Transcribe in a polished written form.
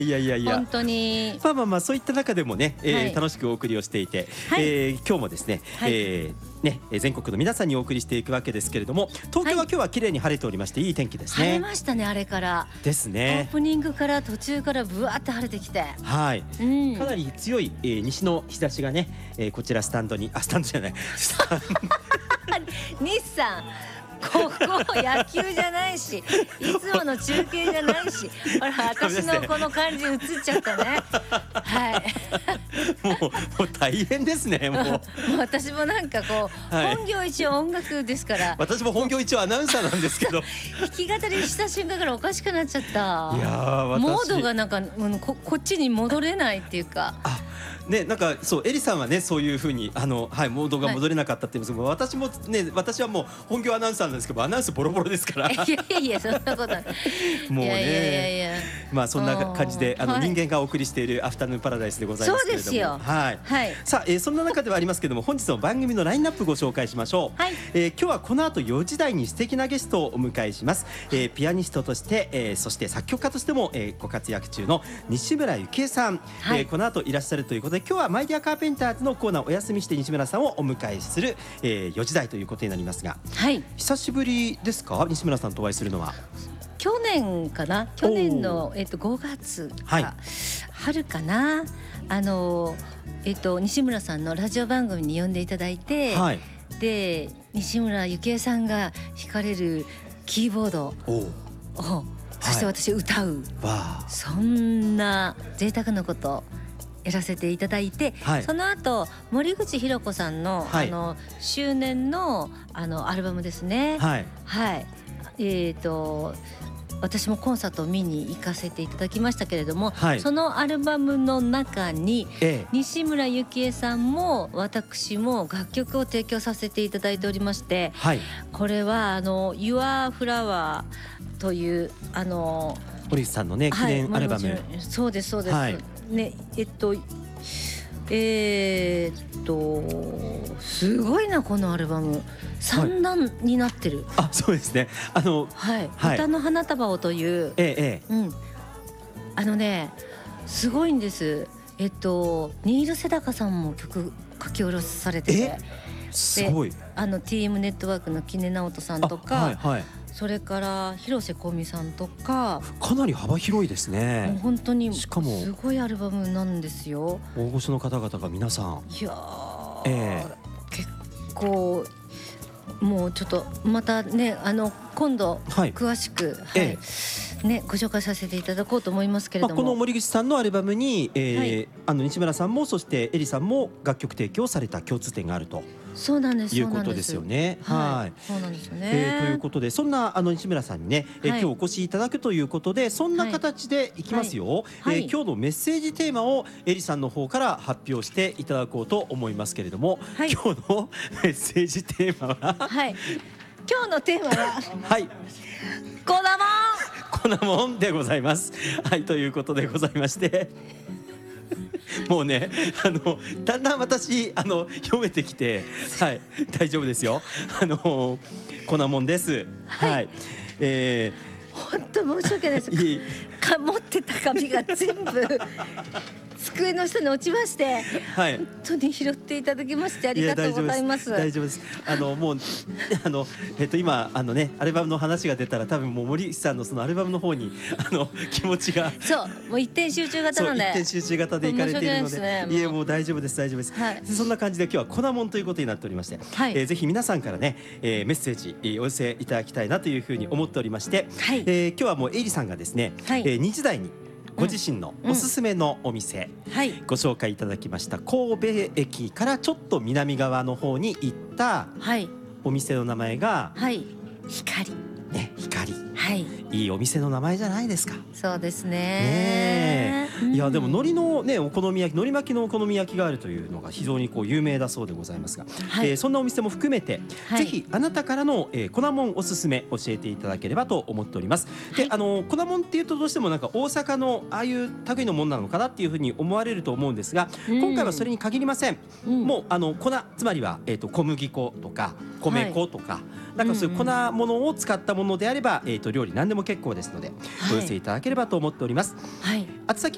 いやいやいや、 本当にまあそういった中でもね、 はい、 楽しくお送りをしていて、 はい、 今日もですね、 はい、 全国の皆さんにお送りしていくわけですけれども、東京は今日は綺麗に晴れておりまして、いい天気ですね。 晴れましたね、あれからですオーね。 プニングから途中からブワーって晴れてきて、 はい、 うん、 かなり強い、西の日差しがね、こちらスタンドじゃない日産ここ野球じゃないし、いつもの中継じゃないし、ほら私のこの感じ映っちゃったね。はいもう大変ですね。もう私もなんかこう、 はい、 本業一応音楽ですから、 私も本業一応アナウンサーなんですけど弾き語りした瞬間からおかしくなっちゃった。 いやー、 モードがなんか、こっちに戻れないっていうか。 ね、なんかそうエリさんはね、そういう風にはい、モードが戻れなかったって言うんですけど、私もね、私はもう本業アナウンサーなんですけど、アナウンスボロボロですからいやいやそんなことない。 もういやいやいやいね、 や、 まあそんな感じではい、 人間がお送りしているアフタヌーンパラダイスでございますけれども、 そうですよ。 はい、 はい、 さあ、そんな中ではありますけれども、本日の番組のラインナップご紹介しましょう。 はい、 今日はこの後4時台に素敵なゲストをお迎えします。ピアニストとして、そして作曲家としても、ご活躍中の西村由紀恵さん、 はい、 この後いらっしゃるということで、今日はマイディアカーペンターズのコーナーをお休みして西村さんをお迎えする、4時台ということになりますが、 はい、 久しぶりですか、西村さんとお会いするのは。 去年かな、去年の5月か、 はい、 春かな、西村さんのラジオ番組に呼んでいただいて、 はい、 で西村由紀恵さんが弾かれるキーボードを、そして私歌う、そんな贅沢なことやらせていただいて、 はい、 その後森口博子さんの、 はい、 周年のアルバムですね。 はい、 はい、私もコンサートを見に行かせていただきましたけれども、 はい、 そのアルバムの中に、西村由紀恵さんも私も楽曲を提供させていただいておりまして、 はい、 これはYour Flower という森口さんのね記念アルバム、 そうですそうです、 はい、 ね、すごいなこのアルバム、3段になってる。 あ、そうですね。 はい、歌の花束をという、すごいんです。ニール・セダカさんも曲書き下ろされてて、 すごい。 TM ネットワークの木根直人さんとか、それから広瀬香美さんとか、 かなり幅広いですね。 もう本当にしかもすごいアルバムなんですよ。 大御所の方々が皆さん、 いや結構もうちょっとまたね、今度詳しく、ね、ご紹介させていただこうと思いますけれども、 この森口さんのアルバムに、西村さんもそしてエリさんも楽曲提供された共通点があると。 そうなんです、 いうことですよね。 はい、そうなんですよね。 ということで、そんな西村さんにね、今日お越しいただくということで、そんな形でいきますよ。今日のメッセージテーマをエリさんの方から発表していただこうと思いますけれども、今日のメッセージテーマは、 今日のテーマははい粉もん粉もんでございます。はい、ということでございましてもうね、だんだん私読めてきて、はい、大丈夫ですよ。粉もんです。はい、 本当申し訳ないです。持ってた紙が全部机の下に落ちまして、本当に拾っていただきましてありがとうございます。 大丈夫です。もう今アルバムの話が出たら、多分もう森口さんのそのアルバムの方に気持ちが、 そうもう一点集中型なんで、 一点集中型でいかれているので、いえ、もう大丈夫です、大丈夫です。そんな感じで今日は粉もんということになっておりまして、ぜひ皆さんからね、メッセージお寄せいただきたいなというふうに思っておりまして、今日はもうエリさんがですね、2時台にご自身のおすすめのお店、ご紹介いただきました神戸駅からちょっと南側の方に行ったお店の名前が、 光ね、光、いいお店の名前じゃないですか。 そうですね。 いやでも海苔のね、お好み焼き、海苔巻きのお好み焼きがあるというのが非常に有名だそうでございますが、そんなお店も含めて、ぜひあなたからの粉もんおすすめ教えていただければと思っております。で、粉もんっていうとどうしてもなんか大阪のああいう類のもんなのかなっていうふうに思われると思うんですが、今回はそれに限りません。もう粉、つまりは小麦粉とか米粉とか、なんかそういう粉物を使ったものであれば、料理何でも結構ですので、お寄せいただければと思っております。宛先